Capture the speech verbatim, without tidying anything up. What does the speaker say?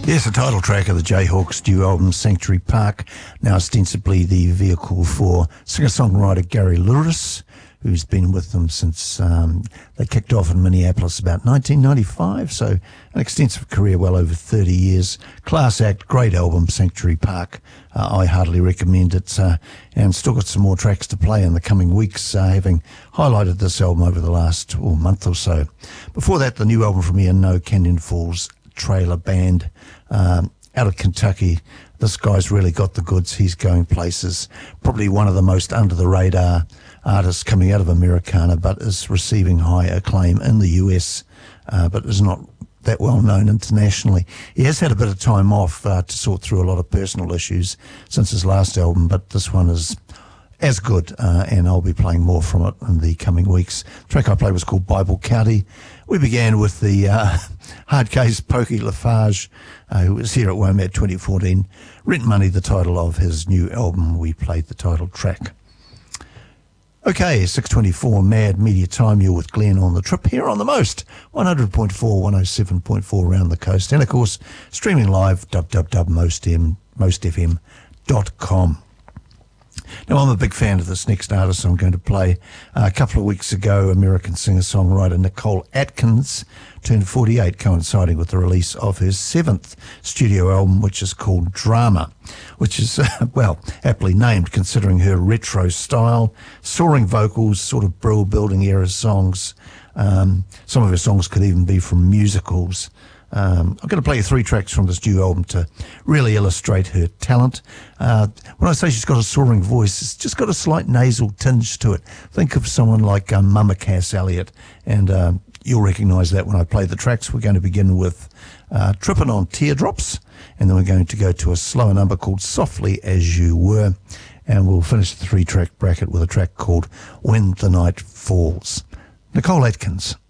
Yes, the title track of the Jayhawks' new album, Sanctuary Park, now ostensibly the vehicle for singer-songwriter Gary Louris, who's been with them since um, they kicked off in Minneapolis about nineteen ninety-five, so an extensive career, well over thirty years. Class act, great album, Sanctuary Park. Uh, I heartily recommend it, uh, and still got some more tracks to play in the coming weeks, uh, having highlighted this album over the last oh, month or so. Before that, the new album from Ian No, Canyon Falls Trailer Band, um, out of Kentucky. This guy's really got the goods. He's going places. Probably one of the most under-the-radar artists coming out of Americana, but is receiving high acclaim in the U S, uh, but is not that well known internationally. He has had a bit of time off uh, to sort through a lot of personal issues since his last album, but this one is as good, uh, and I'll be playing more from it in the coming weeks. The track I played was called Bible County. We began with the uh, hard case Pokey Lafarge, uh, who was here at WOMAD twenty fourteen. Rent Money, the title of his new album. We played the title track. Okay, six twenty-four Mad Media Time. You're with Glenn on the trip here on the Most, one hundred point four, one oh seven point four around the coast. And of course, streaming live, w w w dot most f m dot com. Now, I'm a big fan of this next artist I'm going to play. Uh, a couple of weeks ago, American singer-songwriter Nicole Atkins turned forty-eight, coinciding with the release of her seventh studio album, which is called Drama, which is, uh, well, aptly named considering her retro style, soaring vocals, sort of brill-building era songs. Um, some of her songs could even be from musicals. Um, I'm going to play you three tracks from this new album to really illustrate her talent. Uh, when I say she's got a soaring voice, it's just got a slight nasal tinge to it. Think of someone like um, Mama Cass Elliot, and um, you'll recognise that when I play the tracks. We're going to begin with uh, Trippin' on Teardrops, and then we're going to go to a slower number called Softly As You Were, and we'll finish the three-track bracket with a track called When the Night Falls. Nicole Atkins.